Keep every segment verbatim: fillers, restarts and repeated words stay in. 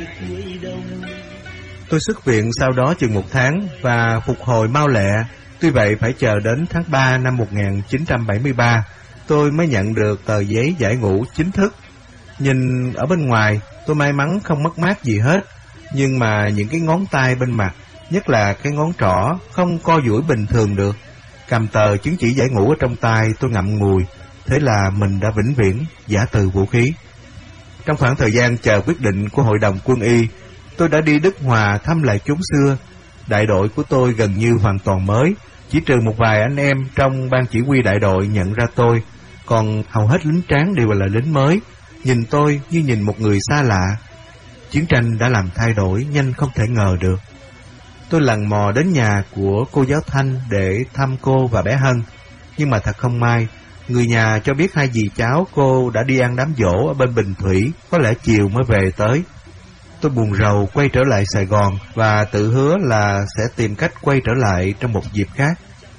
Tôi xuất viện sau đó chừng một tháng và phục hồi mau lẹ. Tuy vậy phải chờ đến tháng ba năm một nghìn chín trăm bảy mươi ba tôi mới nhận được tờ giấy giải ngũ chính thức. Nhìn ở bên ngoài tôi may mắn không mất mát gì hết, nhưng mà những cái ngón tay bên mặt, nhất là cái ngón trỏ, không co duỗi bình thường được. Cầm tờ chứng chỉ giải ngũ ở trong tay tôi ngậm ngùi, thế là mình đã vĩnh viễn giã từ vũ khí. Trong khoảng thời gian chờ quyết định của Hội đồng Quân y, tôi đã đi Đức Hòa thăm lại chốn xưa. Đại đội của tôi gần như hoàn toàn mới, chỉ trừ một vài anh em trong ban chỉ huy đại đội nhận ra tôi, còn hầu hết lính tráng đều là lính mới, nhìn tôi như nhìn một người xa lạ. Chiến tranh đã làm thay đổi nhanh không thể ngờ được. Tôi lần mò đến nhà của cô giáo Thanh để thăm cô và bé Hân, nhưng mà thật không may, người nhà cho biết hai dì cháu cô đã đi ăn đám giỗ ở bên Bình Thủy, có lẽ chiều mới về tới. Tôi buồn rầu quay trở lại Sài Gòn và tự hứa là sẽ tìm cách quay trở lại trong một dịp khác.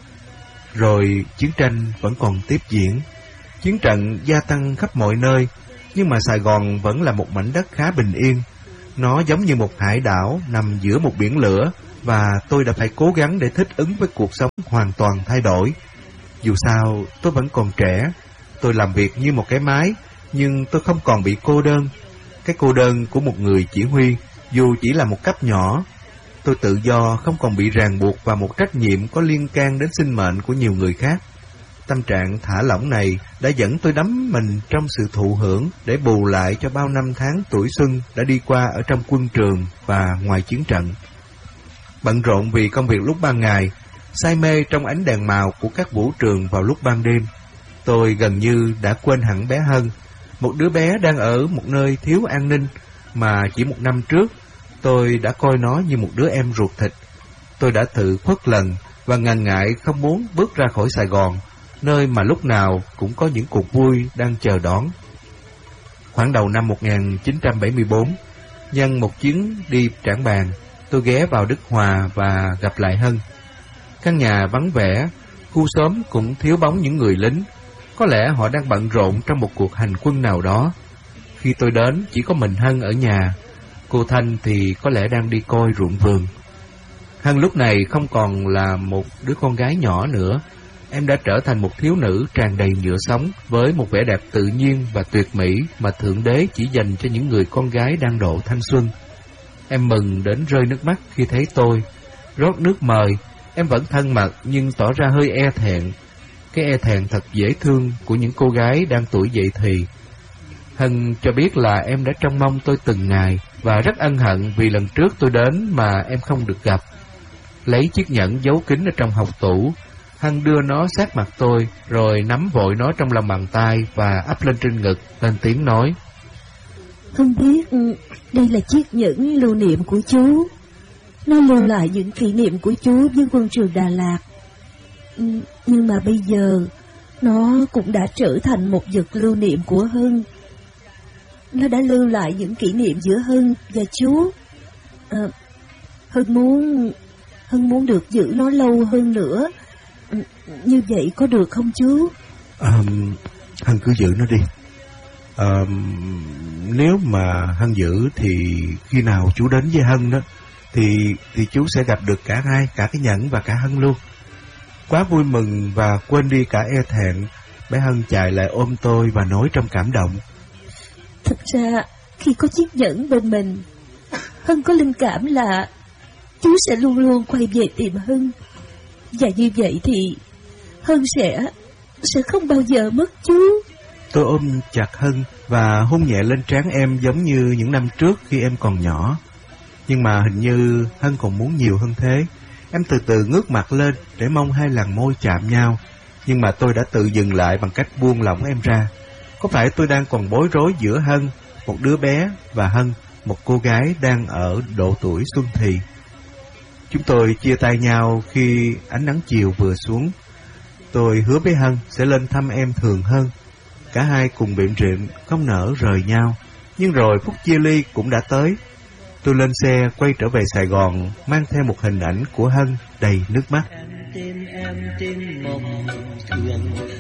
Rồi chiến tranh vẫn còn tiếp diễn. Chiến trận gia tăng khắp mọi nơi, nhưng mà Sài Gòn vẫn là một mảnh đất khá bình yên. Nó giống như một hải đảo nằm giữa một biển lửa, và tôi đã phải cố gắng để thích ứng với cuộc sống hoàn toàn thay đổi. Dù sao, tôi vẫn còn trẻ, tôi làm việc như một cái máy, nhưng tôi không còn bị cô đơn. Cái cô đơn của một người chỉ huy, dù chỉ là một cấp nhỏ. Tôi tự do, không còn bị ràng buộc vào một trách nhiệm có liên can đến sinh mệnh của nhiều người khác. Tâm trạng thả lỏng này đã dẫn tôi đắm mình trong sự thụ hưởng để bù lại cho bao năm tháng tuổi xuân đã đi qua ở trong quân trường và ngoài chiến trận. Bận rộn vì công việc lúc ban ngày, say mê trong ánh đèn màu của các vũ trường vào lúc ban đêm, tôi gần như đã quên hẳn bé Hân, một đứa bé đang ở một nơi thiếu an ninh mà chỉ một năm trước tôi đã coi nó như một đứa em ruột thịt. Tôi đã tự khuất lần và ngần ngại không muốn bước ra khỏi Sài Gòn, nơi mà lúc nào cũng có những cuộc vui đang chờ đón. Khoảng đầu năm một nghìn chín trăm bảy mươi bốn, nhân một chuyến đi Trảng Bàng, tôi ghé vào Đức Hòa và gặp lại Hân. Căn nhà vắng vẻ, khu xóm cũng thiếu bóng những người lính. Có lẽ họ đang bận rộn trong một cuộc hành quân nào đó. Khi tôi đến, chỉ có mình Hân ở nhà. Cô Thanh thì có lẽ đang đi coi ruộng vườn. Hân lúc này không còn là một đứa con gái nhỏ nữa. Em đã trở thành một thiếu nữ tràn đầy nhựa sống, với một vẻ đẹp tự nhiên và tuyệt mỹ mà Thượng Đế chỉ dành cho những người con gái đang độ thanh xuân. Em mừng đến rơi nước mắt khi thấy tôi. Rót nước mời, em vẫn thân mật nhưng tỏ ra hơi e thẹn. Cái e thẹn thật dễ thương của những cô gái đang tuổi dậy thì. Hân cho biết là em đã trông mong tôi từng ngày và rất ân hận vì lần trước tôi đến mà em không được gặp. Lấy chiếc nhẫn giấu kín ở trong hộc tủ, Hân đưa nó sát mặt tôi, rồi nắm vội nó trong lòng bàn tay và ấp lên trên ngực, lên tiếng nói: Hân biết đây là chiếc nhẫn lưu niệm của chú. Nó lưu lại những kỷ niệm của chú với quân trường Đà Lạt. Nhưng mà bây giờ nó cũng đã trở thành một vật lưu niệm của Hân. Nó đã lưu lại những kỷ niệm giữa Hân và chú. à, Hân muốn Hân muốn được giữ nó lâu hơn nữa. Như vậy có được không chú? à, Hân cứ giữ nó đi. à, Nếu mà Hân giữ thì khi nào chú đến với Hân đó Thì thì chú sẽ gặp được cả hai, cả cái nhẫn và cả Hân luôn. Quá vui mừng và quên đi cả e thẹn, bé Hân chạy lại ôm tôi và nói trong cảm động: Thật ra khi có chiếc nhẫn bên mình, Hân có linh cảm là chú sẽ luôn luôn quay về tìm Hân. Và như vậy thì Hân sẽ Sẽ không bao giờ mất chú. Tôi ôm chặt Hân và hôn nhẹ lên trán em giống như những năm trước khi em còn nhỏ. Nhưng mà hình như Hân còn muốn nhiều hơn thế. Em từ từ ngước mặt lên để mong hai làn môi chạm nhau. Nhưng mà tôi đã tự dừng lại bằng cách buông lỏng em ra. Có phải tôi đang còn bối rối giữa Hân, một đứa bé, và Hân, một cô gái đang ở độ tuổi xuân thì? Chúng tôi chia tay nhau khi ánh nắng chiều vừa xuống. Tôi hứa với Hân sẽ lên thăm em thường hơn. Cả hai cùng bịm rịm không nỡ rời nhau. Nhưng rồi phút chia ly cũng đã tới. Tôi lên xe quay trở về Sài Gòn, mang theo một hình ảnh của Hân đầy nước mắt. Em tin em tin mộng thường